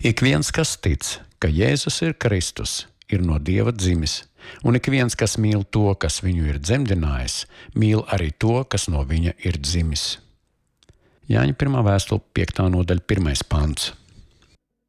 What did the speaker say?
Ik viens, kas tic, ka Jēzus ir Kristus, ir no Dieva dzimis, un ik viens, kas mīl to, kas viņu ir dzemdinājis, mīl arī to, kas no viņa ir dzimis. Jāņa 1. vēstule 5. nodaļa 1. pants.